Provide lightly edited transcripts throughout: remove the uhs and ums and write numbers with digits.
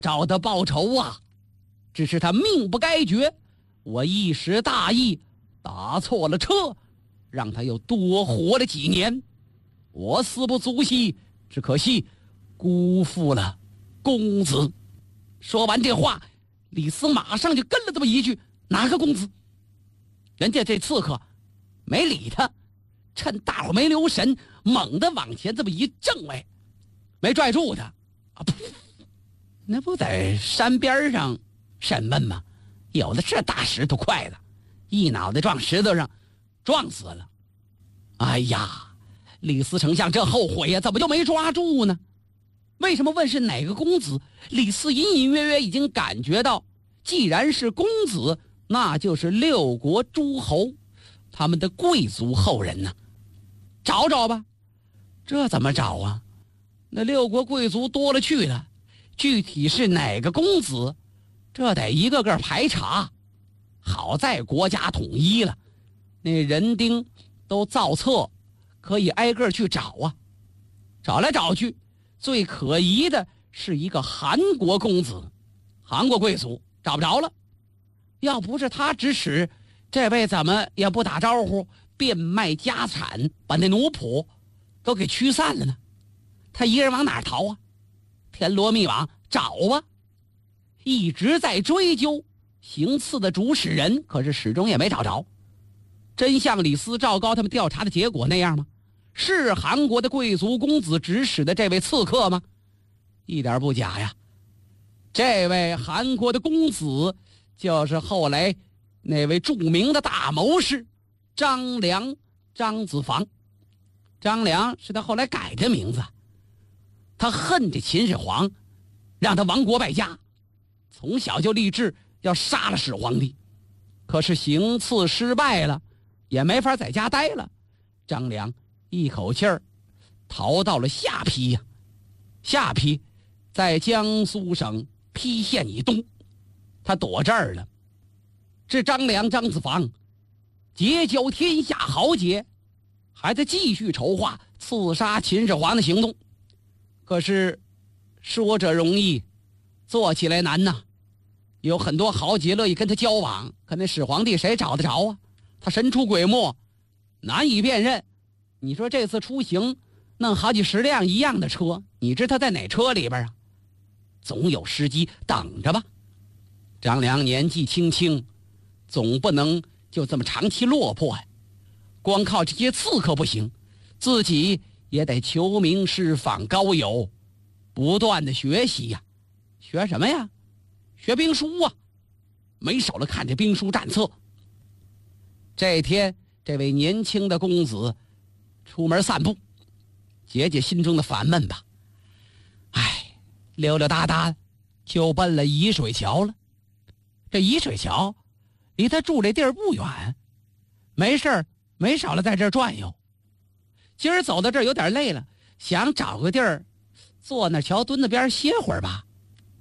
找他报仇啊，只是他命不该绝，我一时大意打错了车，让他又多活了几年。我死不足惜，只可惜辜负了公子。说完这话，李斯马上就跟了这么一句：哪个公子？人家这刺客没理他，趁大伙没留神，猛地往前这么一挣，没拽住他啊！噗，那不在山边上审问吗？有的是大石头块子，一脑袋撞石头上，撞死了。哎呀，李斯丞相这后悔呀，怎么就没抓住呢？为什么问是哪个公子？李斯隐隐约约已经感觉到，既然是公子，那就是六国诸侯他们的贵族后人呢。找找吧。这怎么找啊？那六国贵族多了去了，具体是哪个公子，这得一个个排查。好在国家统一了，那人丁都造册，可以挨个去找啊。找来找去，最可疑的是一个韩国公子，韩国贵族找不着了。要不是他指使，这位怎么也不打招呼，变卖家产，把那奴仆都给驱散了呢？他一人往哪儿逃啊？天罗密网找啊，一直在追究行刺的主使人，可是始终也没找着。真像李斯、赵高他们调查的结果那样吗？是韩国的贵族公子指使的这位刺客吗？一点不假呀。这位韩国的公子就是后来那位著名的大谋士张良，张子房。张良是他后来改的名字。他恨这秦始皇，让他亡国败家，从小就立志要杀了始皇帝。可是行刺失败了，也没法在家待了。张良一口气儿逃到了下邳呀。下邳在江苏省邳县以东，他躲这儿了。这张良、张子房结交天下豪杰，还在继续筹划刺杀秦始皇的行动。可是说者容易，做起来难呐。有很多豪杰乐意跟他交往，可那始皇帝谁找得着啊？他神出鬼没，难以辨认。你说这次出行弄好几十辆一样的车，你知他在哪车里边啊？总有时机，等着吧。张良年纪轻轻，总不能就这么长期落魄呀。光靠这些刺客不行，自己也得求名师访高友，不断的学习呀。学什么呀？学兵书啊，没少了看这兵书战策。这天，这位年轻的公子出门散步，解解心中的烦闷吧。溜溜达达就奔了沂水桥了。这沂水桥离他住这地儿不远，没事儿没少了在这儿转悠。今儿走到这儿有点累了，想找个地儿坐那桥墩子边歇会儿吧。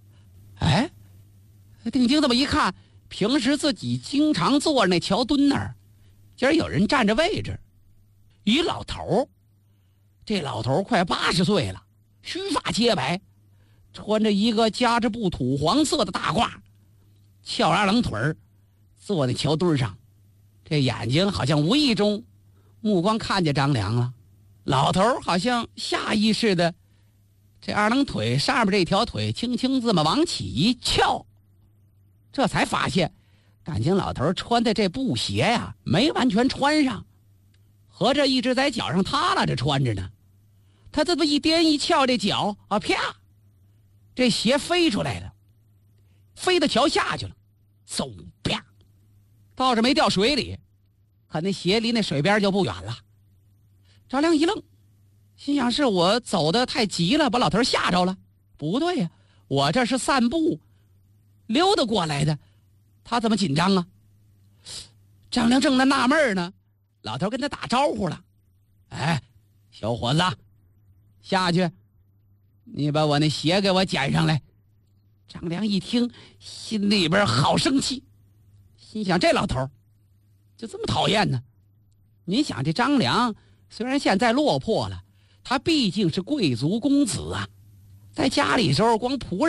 定睛这么一看，平时自己经常坐那桥墩那儿，今儿有人占着位置。一老头，这老头快80岁了，须发皆白，穿着一个夹着布土黄色的大褂，翘二郎腿儿，坐在桥墩上。这眼睛好像无意中目光看见张良了。老头好像下意识的，这二郎腿上面这条腿轻轻这么往起一翘，这才发现感情老头穿的这布鞋呀没完全穿上，合着一直在脚上耷拉着穿着呢。他这么一颠一翘，这脚啊啪，这鞋飞出来了，飞到桥下去了，嗖啪，倒是没掉水里，可那鞋离那水边就不远了。张良一愣，心想是我走得太急了，把老头吓着了。不对呀，我这是散步溜达过来的，他怎么紧张啊？张良正在纳闷呢，老头跟他打招呼了：小伙子，下去，你把我那鞋给我捡上来。张良一听，心里边好生气，心想这老头就这么讨厌呢？你想这张良虽然现在落魄了，他毕竟是贵族公子啊，在家里时候光仆人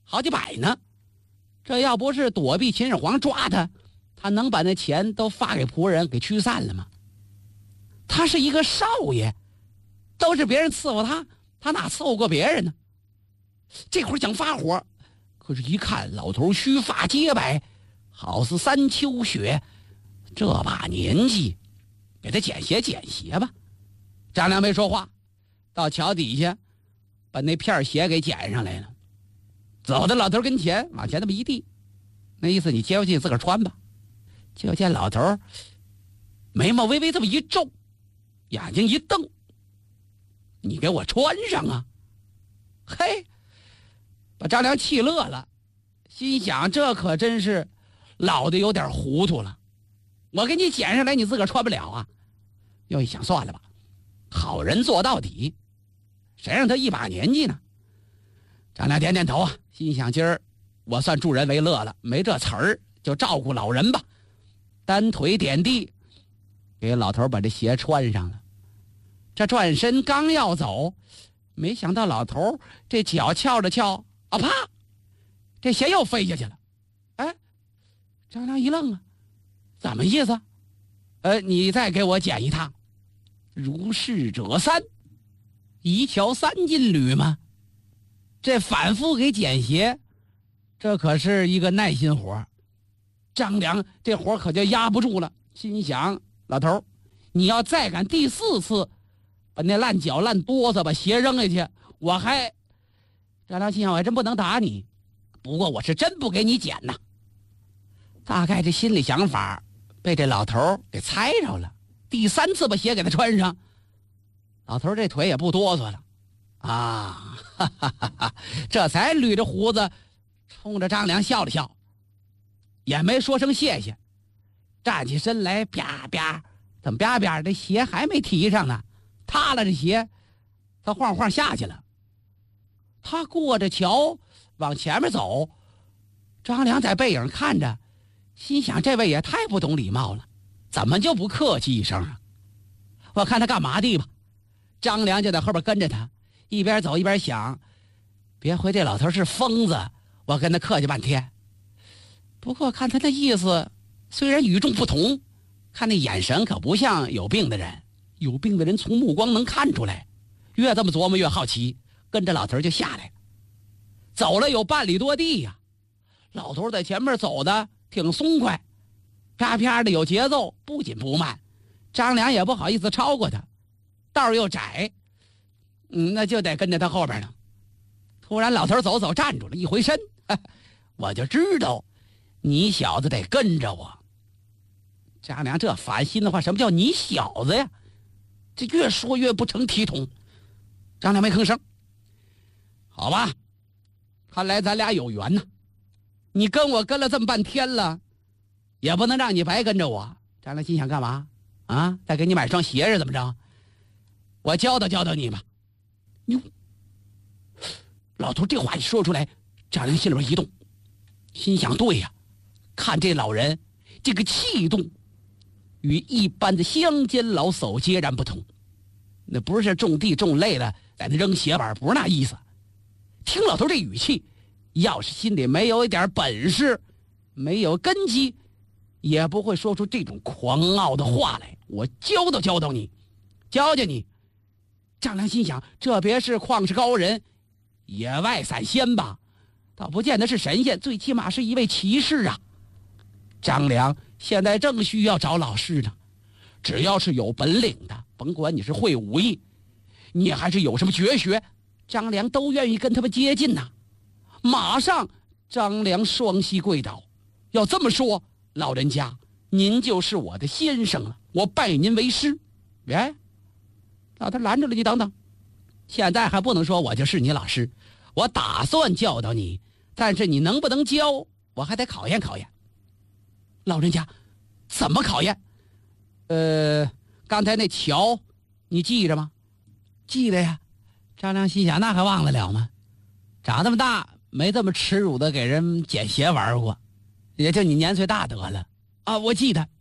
好几百呢。这要不是躲避秦始皇抓他，他能把那钱都发给仆人给驱散了吗？他是一个少爷，都是别人伺候他，他哪伺候过别人呢？这会儿想发火，可是一看老头须发洁白，好似三秋雪，这把年纪，给他剪鞋吧。张良没说话，到桥底下把那片鞋给捡上来了，走到老头跟前，往前那么一递，那意思你接回去自个儿穿吧。就见老头眉毛微微这么一皱，眼睛一瞪，你给我穿上啊！嘿，把张良气乐了，心想这可真是老的有点糊涂了，我给你捡上来你自个儿穿不了啊。又一想算了吧，好人做到底，谁让他一把年纪呢？张良点点头啊，心想今儿我算助人为乐了，没这词儿就照顾老人吧。单腿点地，给老头把这鞋穿上了。这转身刚要走，没想到老头这脚翘着翘啊，啪，这鞋又飞下去了。哎，张良一愣啊，怎么意思？你再给我捡一趟。如是者三，一桥三进履嘛。这反复给捡鞋，这可是一个耐心活。张良这活可就压不住了，心想老头，你要再敢第4次把那烂脚烂哆嗦把鞋扔下去，我还……张良心想我还真不能打你，不过我是真不给你捡呐。大概这心里想法被这老头给猜着了，第3次把鞋给他穿上，老头这腿也不哆嗦了啊，哈哈哈哈，这才捋着胡子冲着张良笑了笑，也没说声谢谢，站起身来啪啪，怎么啪啪，这鞋还没提上呢，塌了这鞋他晃晃下去了。他过着桥往前面走，张良在背影看着，心想这位也太不懂礼貌了，怎么就不客气一声啊？我看他干嘛的吧。张良就在后边跟着他，一边走一边想，别回这老头是疯子，我跟他客气半天。不过看他那意思，虽然与众不同，看那眼神可不像有病的人，有病的人从目光能看出来。越这么琢磨越好奇，跟着老头就下来，走了有半里多地呀。老头在前面走的挺松快，啪啪的有节奏，不紧不慢。张良也不好意思超过他，道又窄，那就得跟着他后边了。突然老头走走站住了，一回身，我就知道你小子得跟着我。张良这烦心的话，什么叫你小子呀？这越说越不成体统。张良没吭声。好吧，看来咱俩有缘呢。你跟我跟了这么半天了，也不能让你白跟着我。张良心想干嘛啊？再给你买双鞋是怎么着？我教导教导你吧。哟，老头这话一说出来，张良心里边一动，心想对呀，看这老人这个气动与一般的乡间老叟截然不同。那不是种地种累了在那扔鞋板，不是那意思。听老头这语气，要是心里没有一点本事，没有根基，也不会说出这种狂傲的话来。我教导教导你，教教你。张良心想，这别是旷世高人，野外散仙吧？倒不见得是神仙，最起码是一位骑士啊。张良现在正需要找老师呢，只要是有本领的，甭管你是会武艺，你还是有什么绝学，张良都愿意跟他们接近呐。马上张良双膝跪倒，要这么说，老人家您就是我的先生了，我拜您为师。哎，老头拦住了，你等等，现在还不能说我就是你老师，我打算教导你，但是你能不能教，我还得考验考验。老人家怎么考验？刚才那桥你记着吗？记得呀。张良心想，那还忘得了吗？长这么大没这么耻辱的给人捡鞋玩过，也就你年岁大得了啊。我记得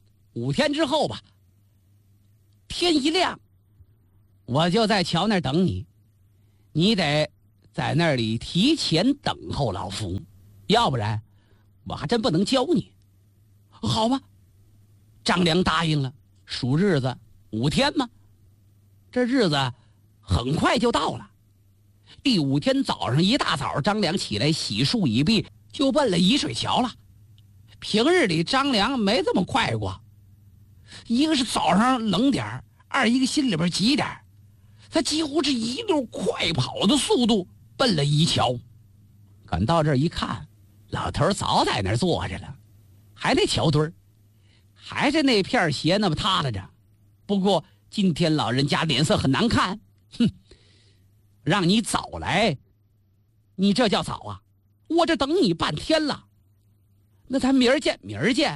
5天之后吧，天一亮我就在桥那儿等你，你得在那里提前等候老夫，要不然我还真不能教你。好吧，张良答应了。数日子5天嘛，这日子很快就到了。第5天早上一大早，张良起来洗漱已毕，就奔了沂水桥了。平日里张良没这么快过，一个是早上冷点，二一个心里边急点，他几乎是一溜快跑的速度奔了沂桥。赶到这儿一看，老头早在那儿坐着了，还那桥墩儿，还是那片鞋那么塌拉着。不过今天老人家脸色很难看，哼，让你早来，你这叫早啊？我这等你半天了。那咱明儿见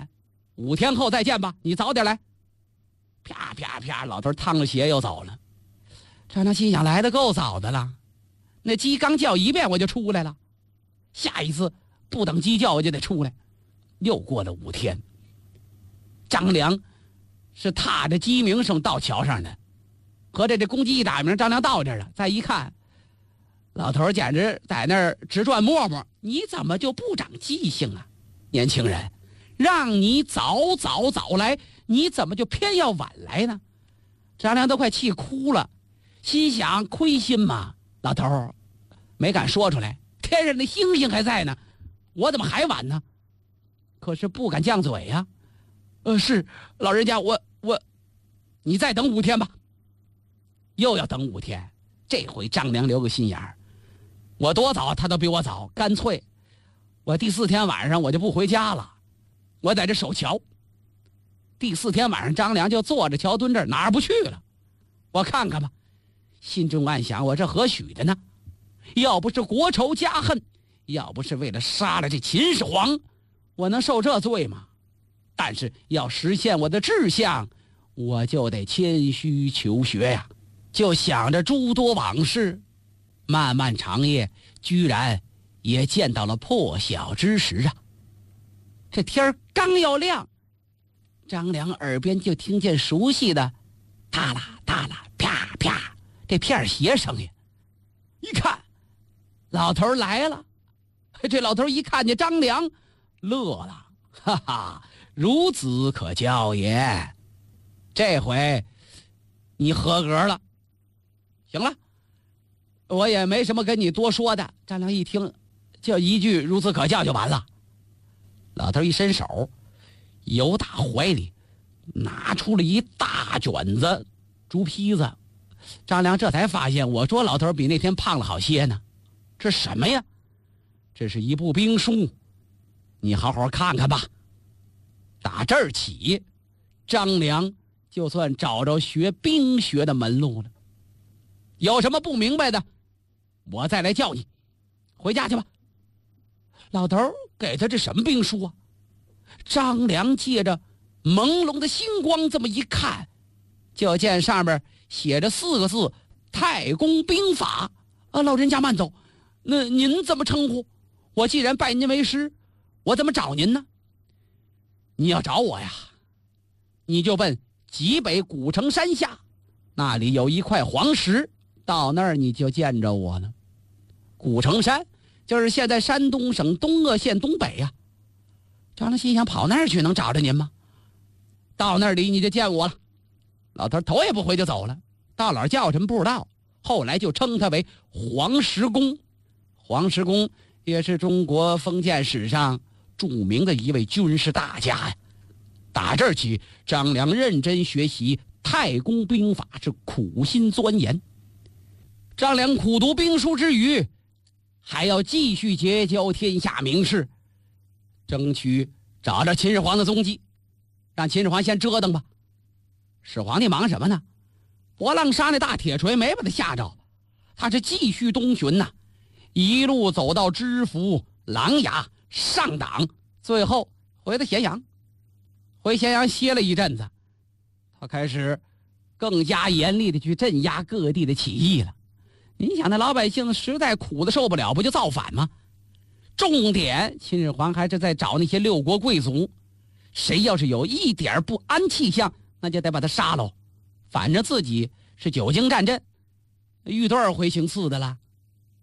，5天后再见吧，你早点来。啪啪啪，老头趟了鞋又走了。张良心想，来的够早的了，那鸡刚叫一遍我就出来了，下一次不等鸡叫我就得出来。又过了5天，张良是踏着鸡鸣声到桥上的，合着这公鸡一打鸣，张良到这儿了。再一看，老头简直在那儿直转磨磨，你怎么就不长记性啊？年轻人，让你早来，你怎么就偏要晚来呢？张良都快气哭了，心想亏心嘛，老头没敢说出来，天上的星星还在呢，我怎么还晚呢？可是不敢犟嘴呀。是老人家，我你再等5天吧。又要等5天，这回张良留个心眼儿，我多早他都比我早，干脆我第4天晚上我就不回家了，我在这守桥。第4天晚上，张良就坐着桥墩这儿哪儿不去了。我看看吧，心中暗想，我这何许的呢？要不是国仇家恨，要不是为了杀了这秦始皇，我能受这罪吗？但是要实现我的志向，我就得谦虚求学呀。就想着诸多往事，漫漫长夜居然也见到了破晓之时啊。这天刚要亮，张良耳边就听见熟悉的哒啦哒啦啪啪这片鞋声音。一看老头来了，这老头一看见张良乐了，哈哈，孺子可教也，这回你合格了。行了，我也没什么跟你多说的。张良一听就一句孺子可教就完了。老头一伸手，由打怀里拿出了一大卷子竹坯子。张良这才发现，我说老头比那天胖了好些呢。这什么呀？这是一部兵书，你好好看看吧。打这儿起，张良就算找着学兵学的门路了。有什么不明白的，我再来教你。回家去吧。老头给他这什么兵书啊？张良借着朦胧的星光这么一看，就见上面写着4个字：太公兵法。老人家慢走，那您怎么称呼？我既然拜您为师，我怎么找您呢？你要找我呀，你就奔极北古城山下，那里有一块黄石，到那儿你就见着我了。古城山就是现在山东省东鄂县东北呀。张良心想，跑那儿去能找着您吗？到那里你就见我了。老头头也不回就走了，到老叫什么不知道，后来就称他为黄石公。黄石公也是中国封建史上著名的一位军事大家呀。打这儿起，张良认真学习太公兵法，是苦心钻研。张良苦读兵书之余，还要继续结交天下名士，争取找着秦始皇的踪迹，让秦始皇先折腾吧。始皇帝忙什么呢？博浪沙那大铁锤没把他吓着，他是继续东巡呐，一路走到知府、琅琊、上党，最后回到咸阳。回咸阳歇了一阵子，他开始更加严厉的去镇压各地的起义了。你想那老百姓实在苦的受不了，不就造反吗？重点秦始皇还是在找那些6国贵族，谁要是有一点不安气象，那就得把他杀喽。反正自己是久经战阵，玉多少回行刺的了。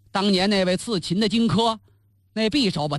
当年那位刺秦的荆轲，那匕首把